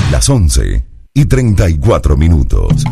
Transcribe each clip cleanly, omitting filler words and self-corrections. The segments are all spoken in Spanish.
Las 11:34.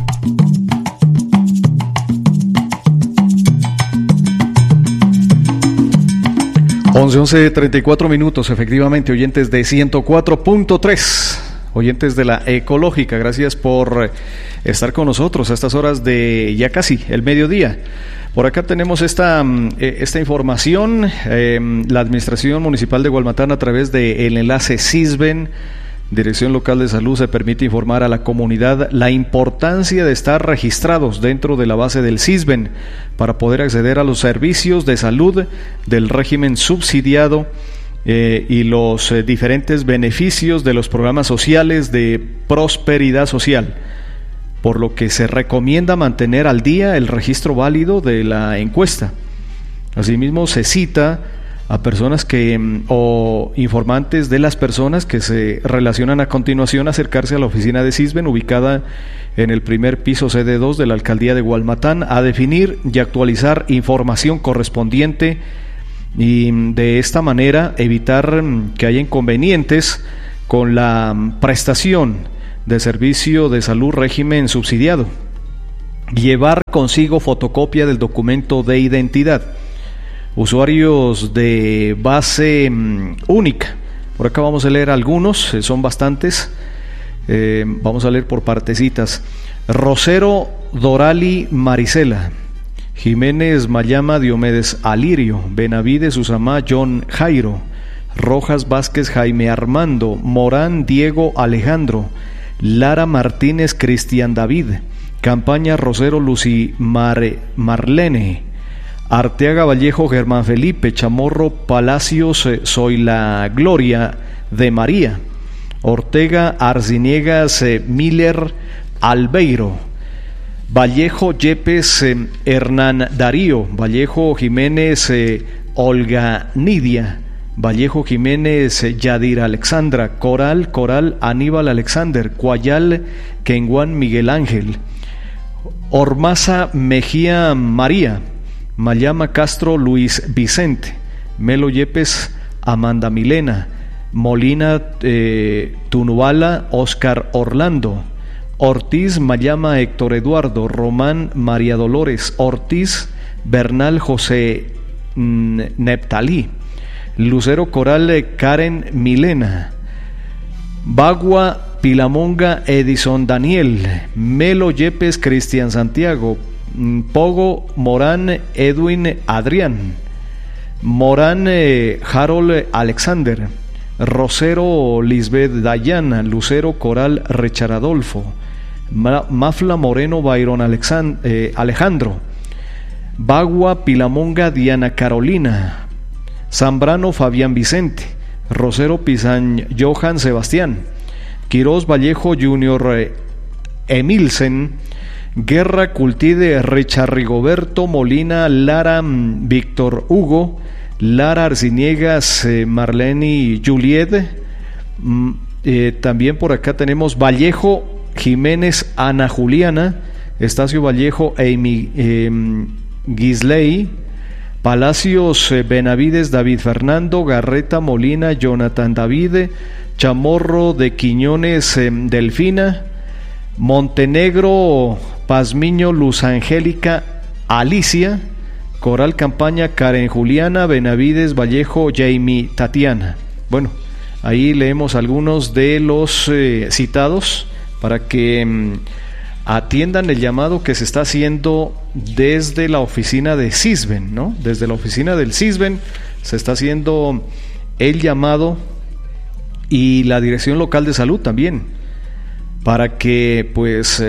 11:34, efectivamente, oyentes de 104.3, oyentes de la Ecológica, gracias por estar con nosotros a estas horas de ya casi el mediodía. Por acá tenemos esta información. La Administración Municipal de Gualmatán, a través del enlace Sisben, Dirección Local de Salud, se permite informar a la comunidad la importancia de estar registrados dentro de la base del Sisben para poder acceder a los servicios de salud del régimen subsidiado y los diferentes beneficios de los programas sociales de prosperidad social, por lo que se recomienda mantener al día el registro válido de la encuesta. Asimismo, se cita a personas o informantes de las personas que se relacionan a continuación a acercarse a la oficina de Sisben, ubicada en el primer piso sede 2 de la Alcaldía de Gualmatán, a definir y actualizar información correspondiente y de esta manera evitar que haya inconvenientes con la prestación de servicio de salud régimen subsidiado. Llevar consigo fotocopia del documento de identidad. Usuarios de base única. Por acá vamos a leer algunos, son bastantes. Vamos a leer por partecitas. Rosero Dorali Marisela, Jiménez Mayama Diomedes Alirio, Benavides Usamá John Jairo, Rojas Vázquez Jaime Armando, Morán Diego Alejandro, Lara Martínez Cristian David, Campaña Rosero Lucy Marlene, Arteaga Vallejo Germán Felipe, Chamorro Palacios Soy la Gloria de María, Ortega Arciniegas Miller Albeiro, Vallejo Yepes Hernán Darío, Vallejo Jiménez Olga Nidia, Vallejo Jiménez Yadir Alexandra, Coral Aníbal Alexander, Cuayal Kenguán Miguel Ángel, Ormaza Mejía María, Mayama Castro Luis Vicente, Melo Yepes Amanda Milena, Molina Tunubala Oscar Orlando, Ortiz Mayama Héctor Eduardo, Román María Dolores, Ortiz Bernal José Neptalí, Lucero Coral Karen Milena, Bagua Pilamonga Edison Daniel, Melo Yepes Cristian Santiago, Pogo Morán Edwin Adrián, Morán Harold Alexander, Rosero Lisbeth Dayana, Lucero Coral Richard Adolfo, Mafla Moreno Byron Alejandro, Bagua Pilamonga Diana Carolina, Zambrano Fabián Vicente, Rosero Pizán Johan Sebastián, Quirós Vallejo Junior Emilsen, Guerra Cultide Richard Rigoberto Molina Lara Víctor Hugo, Lara Arciniegas Marlene Juliet. También por acá tenemos Vallejo Jiménez Ana Juliana, Estacio Vallejo Amy Gisley, Palacios Benavides David Fernando, Garreta Molina Jonathan David, Chamorro de Quiñones Delfina, Montenegro Pazmiño Luz Angélica Alicia, Coral Campaña Karen Juliana, Benavides Vallejo Jamie Tatiana. Bueno, ahí leemos algunos de los citados para que atiendan el llamado que se está haciendo desde la oficina de Sisben, ¿no? Desde la oficina del Sisben se está haciendo el llamado, y la Dirección Local de Salud también, para que pues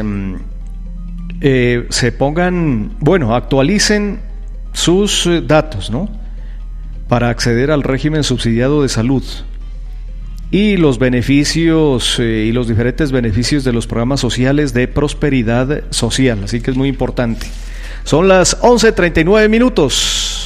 se pongan, actualicen sus datos, ¿no?, para acceder al régimen subsidiado de salud y los beneficios y los diferentes beneficios de los programas sociales de prosperidad social. Así que es muy importante. Son las 11:39.